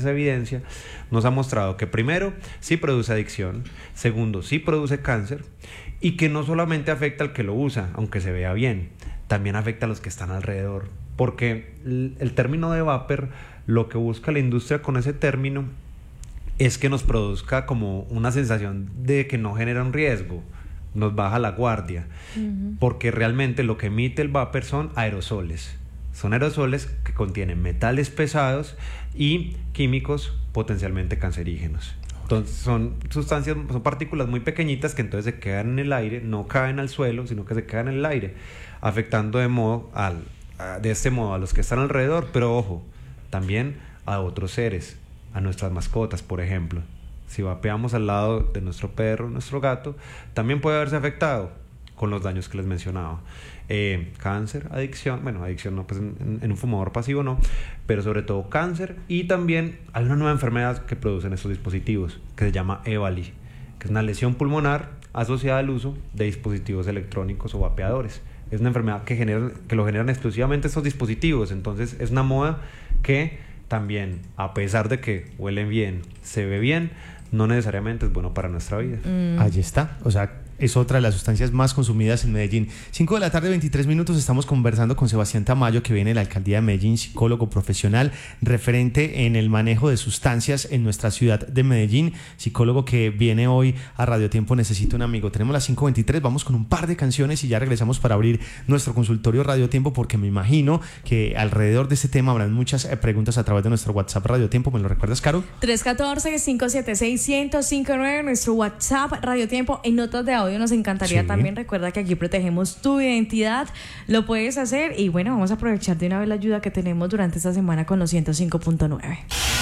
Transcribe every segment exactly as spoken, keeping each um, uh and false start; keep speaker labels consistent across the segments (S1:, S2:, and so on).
S1: diferentes evidencias, nos ha mostrado que primero, sí produce adicción, segundo, sí produce cáncer, y que no solamente afecta al que lo usa, aunque se vea bien, también afecta a los que están alrededor, porque el, el término de vapor, lo que busca la industria con ese término es que nos produzca como una sensación de que no genera un riesgo, nos baja la guardia, uh-huh. porque realmente lo que emite el vapor son aerosoles, son aerosoles que contienen metales pesados y químicos potencialmente cancerígenos. Entonces son sustancias, son partículas muy pequeñitas que entonces se quedan en el aire, no caen al suelo, sino que se quedan en el aire, afectando de modo al, a, de este modo a los que están alrededor, pero ojo, también a otros seres, a nuestras mascotas, por ejemplo. Si vapeamos al lado de nuestro perro, nuestro gato, también puede haberse afectado con los daños que les mencionaba. Eh, cáncer, adicción, bueno, adicción no, pues en, en un fumador pasivo no, pero sobre todo cáncer, y también hay una nueva enfermedad que producen estos dispositivos, que se llama EVALI, que es una lesión pulmonar asociada al uso de dispositivos electrónicos o vapeadores. Es una enfermedad que, generan, que lo generan exclusivamente estos dispositivos, entonces es una moda que también, a pesar de que huelen bien, se ve bien, no necesariamente es bueno para nuestra vida.
S2: Mm. Allí está, o sea, es otra de las sustancias más consumidas en Medellín. cinco de la tarde, veintitrés minutos, estamos conversando con Sebastián Tamayo, que viene de la Alcaldía de Medellín, psicólogo profesional, referente en el manejo de sustancias en nuestra ciudad de Medellín, psicólogo que viene hoy a Radio Tiempo Necesito un Amigo. Tenemos las cinco veintitrés, vamos con un par de canciones y ya regresamos para abrir nuestro consultorio Radio Tiempo, porque me imagino que alrededor de este tema habrán muchas preguntas a través de nuestro WhatsApp Radio Tiempo. ¿Me lo recuerdas, Caro?
S3: tres uno cuatro, cinco siete seis, uno cero cinco nueve, nuestro WhatsApp Radio Tiempo. En notas de audio nos encantaría sí. también. Recuerda que aquí protegemos tu identidad, lo puedes hacer, y bueno, vamos a aprovechar de una vez la ayuda que tenemos durante esta semana con los ciento cinco punto nueve.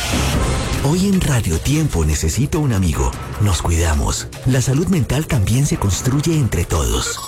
S4: Hoy en Radio Tiempo Necesito un Amigo. Nos cuidamos. La salud mental también se construye entre todos.